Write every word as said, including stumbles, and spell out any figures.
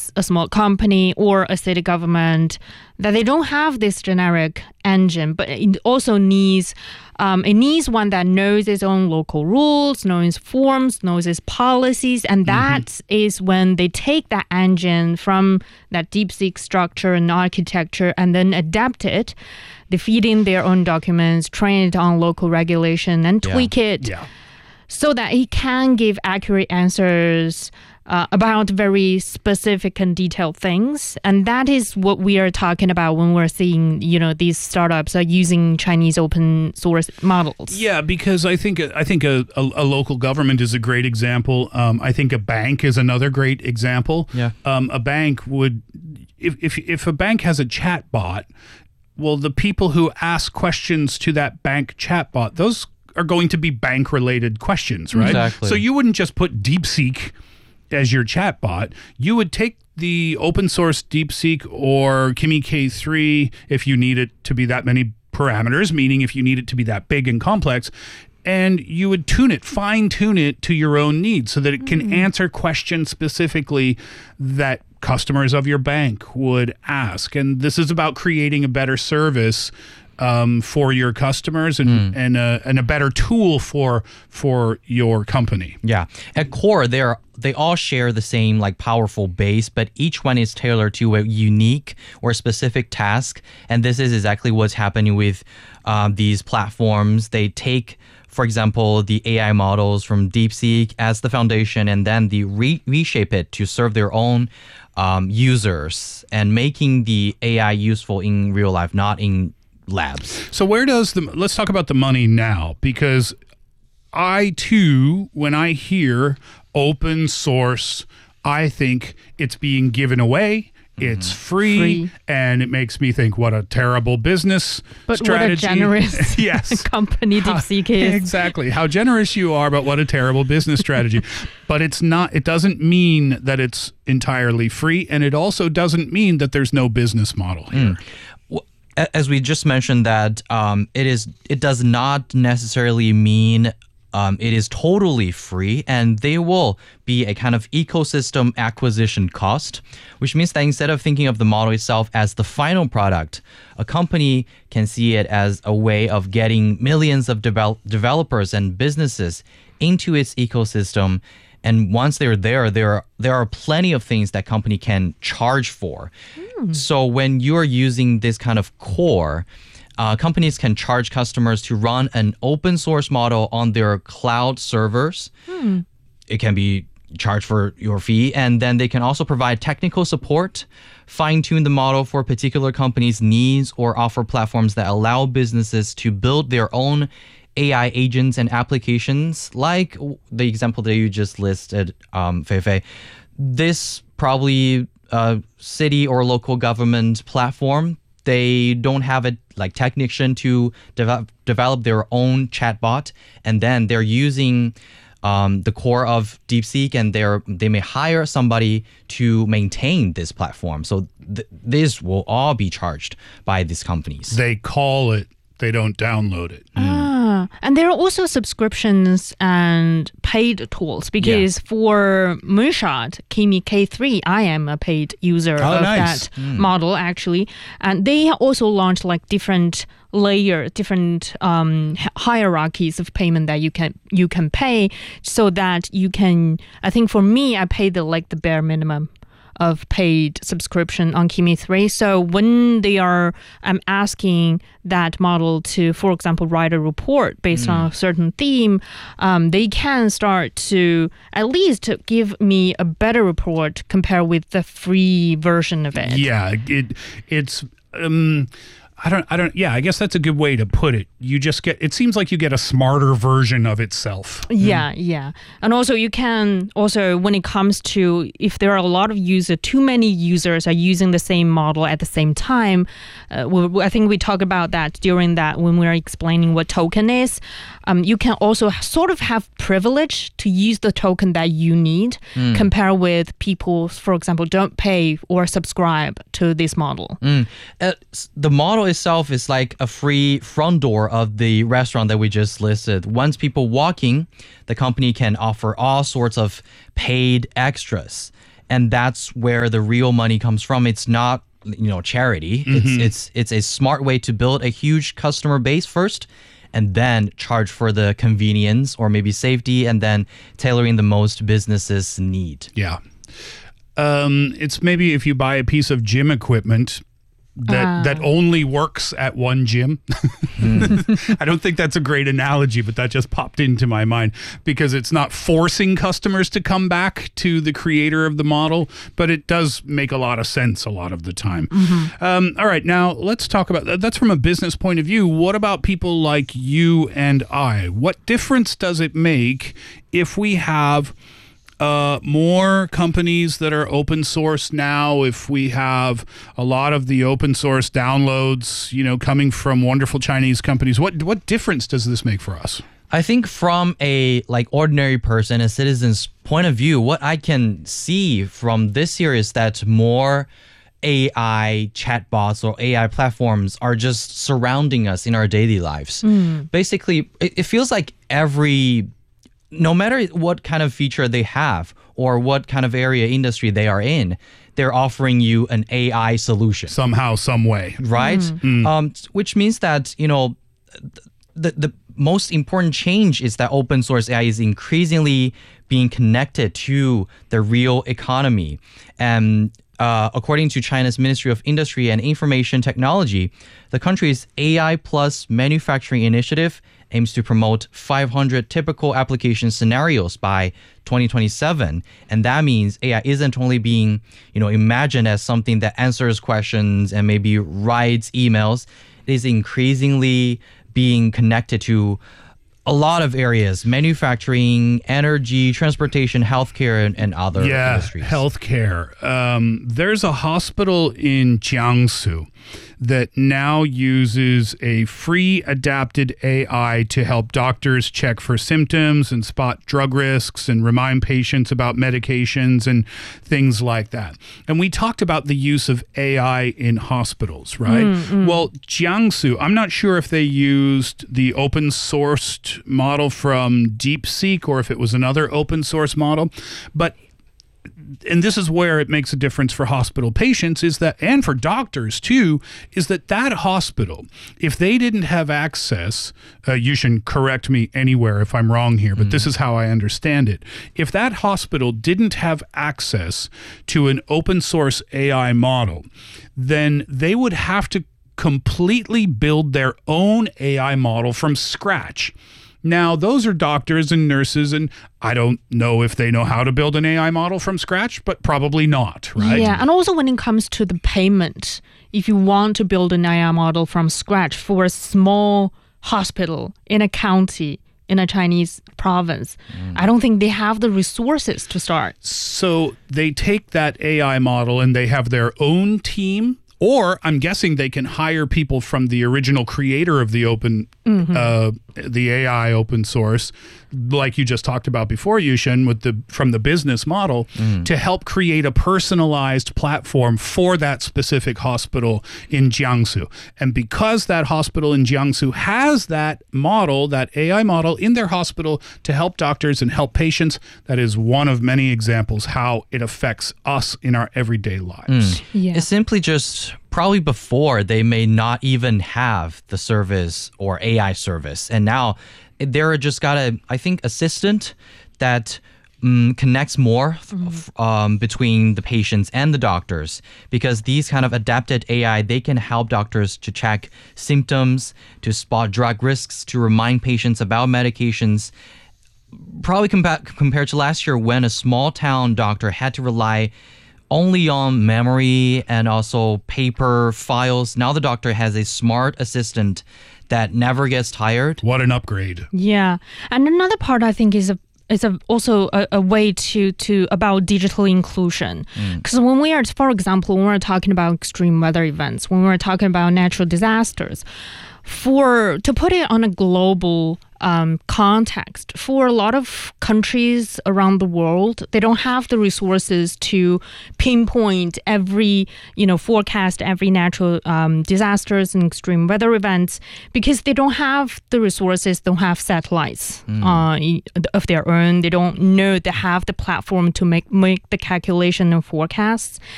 is a small company or a city government, that they don't have this generic engine, but it also needs um, it needs one that knows its own local rules, knows its forms, knows its policies, and that mm-hmm. is when they take that engine from that DeepSeek structure and architecture and then adapt it. They feed in their own documents, train it on local regulation, and tweak yeah. it Yeah. so that it can give accurate answers uh, about very specific and detailed things. And that is what we are talking about when we're seeing, you know, these startups are using Chinese open source models. Yeah, because I think I think a, a, a local government is a great example. Um, I think a bank is another great example. Yeah. Um, a bank would, if, if if a bank has a chat bot, well, the people who ask questions to that bank chatbot, those are going to be bank-related questions, right? Exactly. So you wouldn't just put DeepSeek as your chatbot. You would take the open source DeepSeek or Kimi K three if you need it to be that many parameters, meaning if you need it to be that big and complex, and you would tune it, fine-tune it to your own needs so that it can mm. answer questions specifically that customers of your bank would ask. And this is about creating a better service um, for your customers and mm. and, a, and a better tool for for your company. Yeah. At core, they're they all share the same like powerful base, but each one is tailored to a unique or specific task. And this is exactly what's happening with um, these platforms. They take, for example, the A I models from DeepSeek as the foundation, and then they re- reshape it to serve their own um, users and making the A I useful in real life, not in labs. So where does the, let's talk about the money now, because I too, when I hear open source, I think it's being given away. It's free, free, and it makes me think, what a terrible business but strategy. But what a generous yes. company DeepSeek is. Exactly. How generous you are, but what a terrible business strategy. But it's not, it doesn't mean that it's entirely free, and it also doesn't mean that there's no business model here. Mm. Well, as we just mentioned that um, it is, it does not necessarily mean Um, it is totally free, and they will be a kind of ecosystem acquisition cost, which means that instead of thinking of the model itself as the final product, a company can see it as a way of getting millions of devel- developers and businesses into its ecosystem. And once they're there, there are, there are plenty of things that company can charge for. Mm. So when you're using this kind of core, Uh, companies can charge customers to run an open source model on their cloud servers. Hmm. It can be charged for your fee, and then they can also provide technical support, fine-tune the model for a particular company's needs, or offer platforms that allow businesses to build their own A I agents and applications, like the example that you just listed, um, Fei Fei. This probably uh, city or local government platform, they don't have a like technician to develop develop their own chatbot, and then they're using um, the core of DeepSeek, and they're they may hire somebody to maintain this platform. So th- this will all be charged by these companies. They call it. They don't download it. Ah, and there are also subscriptions and paid tools, because yeah. for Moonshot, Kimi K three, I am a paid user oh, of nice. that mm. model, actually. And they also launched like different layer, different um, hierarchies of payment that you can you can pay, so that you can, I think for me, I pay the like the bare minimum of paid subscription on Kimi three. So when they are, I'm asking that model to, for example, write a report based mm. on a certain theme, um, they can start to at least give me a better report compared with the free version of it. Yeah, it it's. Um, I don't, I don't, yeah, I guess that's a good way to put it. You just get, it seems like you get a smarter version of itself. Yeah, mm. yeah. And also you can, also when it comes to, if there are a lot of users, too many users are using the same model at the same time, uh, we, I think we talked about that during that when we were explaining what token is. Um, you can also sort of have privilege to use the token that you need, mm. compare with people, for example, don't pay or subscribe to this model. Mm. Uh, the model itself is like a free front door of the restaurant that we just listed. Once people walk in, the company can offer all sorts of paid extras. and that's where the real money comes from. It's not, you know, charity. It's it's it's a smart way to build a huge customer base first, and then charge for the convenience or maybe safety, and then tailoring the most businesses need. Yeah. Um, it's maybe if you buy a piece of gym equipment that Ah. that only works at one gym. I don't think that's a great analogy, but that just popped into my mind because it's not forcing customers to come back to the creator of the model, but it does make a lot of sense a lot of the time. Um, all right, now let's talk about that's from a business point of view. What about people like you and I? What difference does it make if we have Uh, more companies that are open source now, if we have a lot of the open source downloads, you know, coming from wonderful Chinese companies? What what difference does this make for us? I think from a like ordinary person, a citizen's point of view, what I can see from this year is that more A I chatbots or A I platforms are just surrounding us in our daily lives. Basically, it, it feels like every no matter what kind of feature they have or what kind of area industry they are in, they're offering you an A I solution, Somehow, some way. right? Um, which means that, you know, the, the most important change is that open source A I is increasingly being connected to the real economy. And uh, according to China's Ministry of Industry and Information Technology, the country's A I plus manufacturing initiative aims to promote five hundred typical application scenarios by twenty twenty-seven. And that means A I isn't only being, you know, imagined as something that answers questions and maybe writes emails. It is increasingly being connected to a lot of areas: manufacturing, energy, transportation, healthcare, and, and other Yeah, industries. healthcare. Um, there's a hospital in Jiangsu that now uses a free adapted A I to help doctors check for symptoms and spot drug risks and remind patients about medications and things like that. And we talked about the use of A I in hospitals, right? Well, Jiangsu, I'm not sure if they used the open sourced model from DeepSeek or if it was another open source model, but and this is where it makes a difference for hospital patients is that, and for doctors too, is that that hospital, if they didn't have access, uh, you can correct me anywhere if I'm wrong here, but this is how I understand it. If that hospital didn't have access to an open source A I model, then they would have to completely build their own A I model from scratch. Now, those are doctors and nurses, and I don't know if they know how to build an A I model from scratch, but probably not, right? Yeah, and also when it comes to the payment, if you want to build an A I model from scratch for a small hospital in a county, in a Chinese province, I don't think they have the resources to start. So they take that A I model and they have their own team, or I'm guessing they can hire people from the original creator of the open, uh, the A I open source, like you just talked about before, Yushin, with the from the business model, to help create a personalized platform for that specific hospital in Jiangsu. And because that hospital in Jiangsu has that model, that A I model in their hospital to help doctors and help patients, that is one of many examples how it affects us in our everyday lives. Yeah. It's simply just probably before they may not even have the service or A I service. And now they're just got a, I think, assistant that um, connects more f- um, between the patients and the doctors, because these kind of adapted A I, they can help doctors to check symptoms, to spot drug risks, to remind patients about medications. Probably compa- compared to last year when a small town doctor had to rely only on memory and also paper files. Now the doctor has a smart assistant that never gets tired. What an upgrade. Yeah, and another part I think is a is a, also a, a way to to about digital inclusion. Because when we are, for example, when we're talking about extreme weather events, when we're talking about natural disasters, for to put it on a global um, context. For a lot of countries around the world, they don't have the resources to pinpoint every, you know, forecast every natural um, disasters and extreme weather events because they don't have the resources, don't have satellites mm. uh, of their own. They don't know they have the platform to make, make the calculation and forecasts.